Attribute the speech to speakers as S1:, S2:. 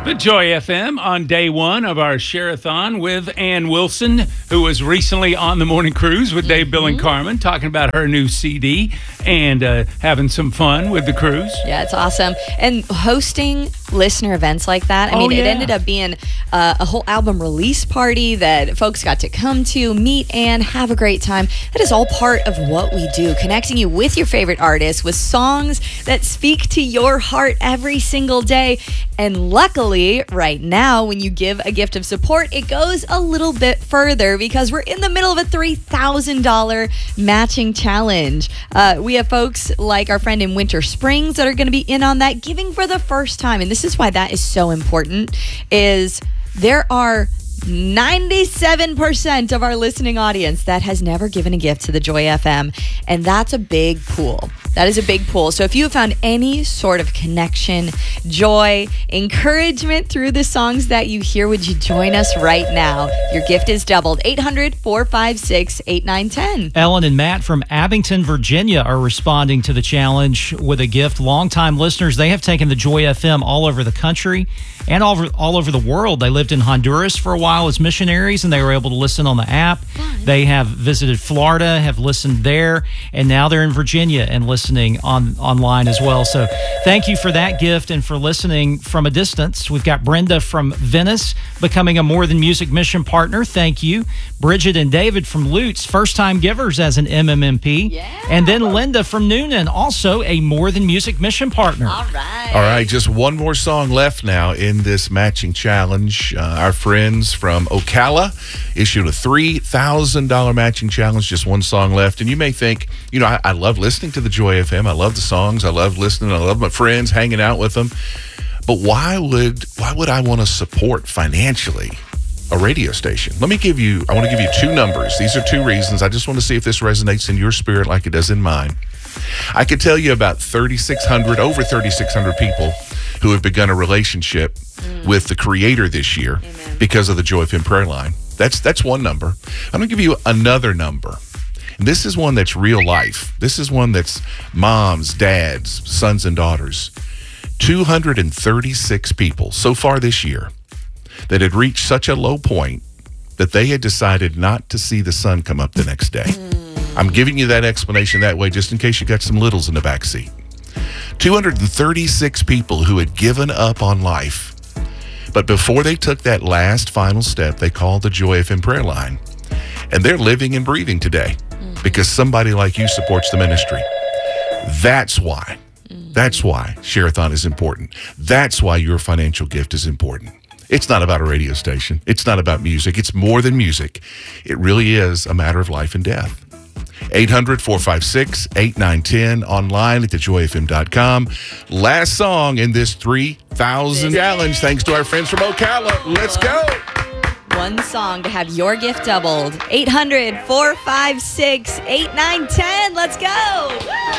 S1: The Joy FM on day one of our Share-a-thon with Ann Wilson, who was recently on the Morning Cruise with Dave, Bill, and Carmen, talking about her new CD and having some fun with the cruise.
S2: Yeah, it's awesome. And hosting listener events like that, it ended up being a whole album release party that folks got to come to, meet, and have a great time. That is all part of what we do, connecting you with your favorite artists with songs that speak to your heart every single day. And luckily, right now, when you give a gift of support, it goes a little bit further because we're in the middle of a $3,000 matching challenge. We have folks like our friend in Winter Springs that are going to be in on that, giving for the first time. And this is why that is so important, is there are 97% of our listening audience that has never given a gift to the Joy FM. And that's a big pool. That is a big pool. So if you have found any sort of connection, joy, encouragement through the songs that you hear, would you join us right now? Your gift is doubled. 800-456-8910.
S3: Ellen and Matt from Abington, Virginia are responding to the challenge with a gift. Longtime listeners, they have taken the Joy FM all over the country and all over the world. They lived in Honduras for a while as missionaries, and they were able to listen on the app. Fun. They have visited Florida, have listened there, and now they're in Virginia and listening online as well. So thank you for that gift and for listening from a distance. We've got Brenda from Venice becoming a More Than Music mission partner. Thank you. Bridget and David from Lutz, first-time givers as an MMMP.
S2: Yeah.
S3: And then Linda from Noonan, also a More Than Music mission partner.
S2: All right.
S4: All right, just one more song left now in this matching challenge. Our friends from Ocala issued a $3,000 matching challenge, just one song left. And you may think, I love listening to the Joy FM. I love the songs. I love listening. I love my friends, hanging out with them. But why would I want to support financially a radio station? I want to give you two numbers. These are two reasons. I just want to see if this resonates in your spirit like it does in mine. I could tell you about over 3,600 people who have begun a relationship with the Creator this year.
S2: Amen.
S4: Because of the Joy FM prayer line. That's one number. I'm going to give you another number. And this is one that's real life. This is one that's moms, dads, sons, and daughters. 236 people so far this year that had reached such a low point that they had decided not to see the sun come up the next day. I'm giving you that explanation that way just in case you got some littles in the back seat. 236 people who had given up on life. But before they took that last final step, they called the Joy FM prayer line. And they're living and breathing today because somebody like you supports the ministry. That's why Share-a-thon is important. That's why your financial gift is important. It's not about a radio station. It's not about music. It's more than music. It really is a matter of life and death. 800-456-8910, online at thejoyfm.com. Last song in this 3,000 challenge, thanks to our friends from Ocala. Let's go.
S2: One song to have your gift doubled. 800-456-8910. Let's go. Woo!